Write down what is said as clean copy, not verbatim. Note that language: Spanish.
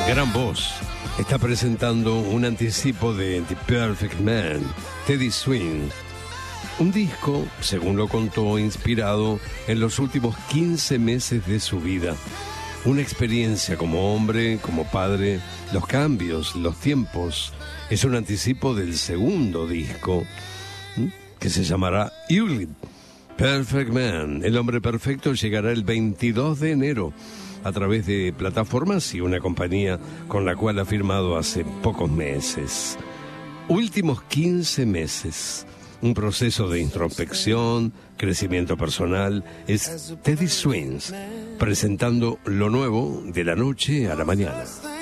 Gran voz. Está presentando un anticipo de The Perfect Man, Teddy Swims. Un disco, según lo contó, inspirado en los últimos 15 meses de su vida. Una experiencia como hombre, como padre, los cambios, los tiempos. Es un anticipo del segundo disco, que se llamará Ulip. Perfect Man, el hombre perfecto, llegará el 22 de enero a través de plataformas y una compañía con la cual ha firmado hace pocos meses. Últimos 15 meses. Un proceso de introspección, crecimiento personal. Es Teddy Swims presentando lo nuevo de la noche a la mañana.